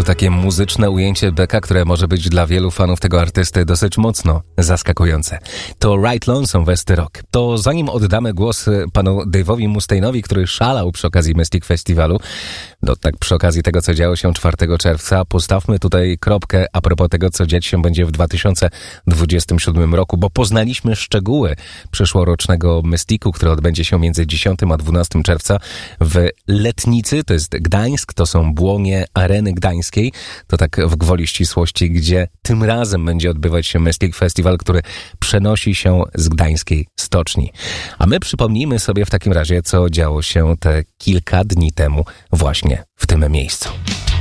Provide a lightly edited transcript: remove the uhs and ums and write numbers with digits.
takie muzyczne ujęcie Becka, które może być dla wielu fanów tego artysty dosyć mocno zaskakujące. To Right Lonesome Westy Rock. To zanim oddamy głos panu Dave'owi Mustainowi, który szalał przy okazji Mystic Festiwalu, tak przy okazji tego, co działo się 4 czerwca, postawmy tutaj kropkę a propos tego, co dziać się będzie w 2027 roku, bo poznaliśmy szczegóły przyszłorocznego Mysticu, który odbędzie się między 10 a 12 czerwca w Letnicy, to jest Gdańsk, to są błonie Areny Gdańskiej, to tak w gwoli ścisłości, gdzie tym razem będzie odbywać się Mystic Festival, który przenosi się z gdańskiej stoczni. A my przypomnijmy sobie w takim razie, co działo się te kilka dni temu właśnie w tym miejscu.